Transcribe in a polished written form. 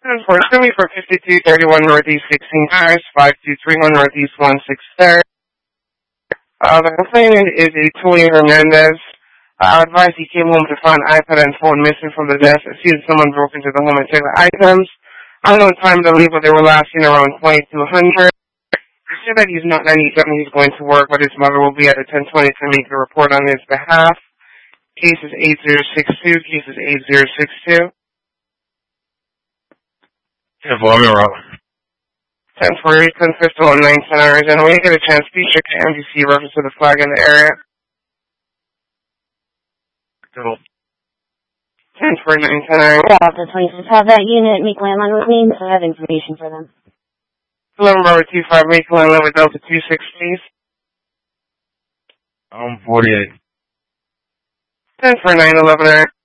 Unfortunately for 5231 Northeast 16 cars, 5231 Northeast 163rd. The complainant is a Tulio Hernandez. I advise he came home to find iPad and phone missing from the desk. It seems someone broke into the home and took the items. Unknown time to leave, but they were last seen around 2200. He said that he's not 97, he's going to work, but his mother will be at the 1020 to make a report on his behalf. Case is 8062, case is 8062. 10-4, I'm wrong. 10-4, Clinton Crystal on 910 hours, and when you get a chance, be sure to MDC reference to the flag in the area. 10-4, 910 hours. Yeah, after 26, have that unit make landline with me, so I have information for them. 11-25, make landline with Delta 26, please. 48. 10-4, 911 hours.